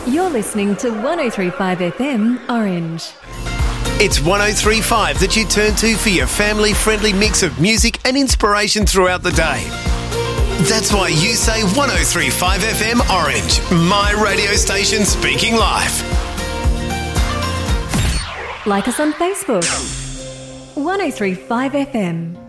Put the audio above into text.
You're listening to 103.5 FM Orange. It's 103.5 that you turn to for your family-friendly mix of music and inspiration throughout the day. That's why you say 103.5 FM Orange, my radio station speaking live. Like us on Facebook. 103.5 FM.